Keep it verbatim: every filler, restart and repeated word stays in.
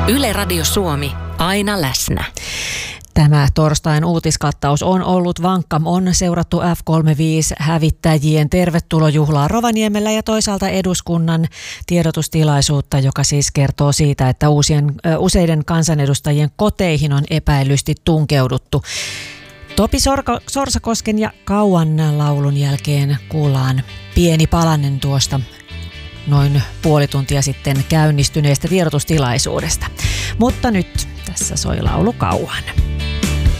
Yle Radio Suomi, aina läsnä. Tämä torstain uutiskattaus on ollut vankka. On seurattu F kolmekymmentäviisi-hävittäjien tervetulojuhlaa Rovaniemellä ja toisaalta eduskunnan tiedotustilaisuutta, joka siis kertoo siitä, että uusien, ö, useiden kansanedustajien koteihin on epäilysti tunkeuduttu. Topi Sorko, Sorsakosken ja Kauan laulun jälkeen kuullaan pieni palanen tuosta noin puoli tuntia sitten käynnistyneestä tiedotustilaisuudesta. Mutta nyt tässä soi laulu Kauan.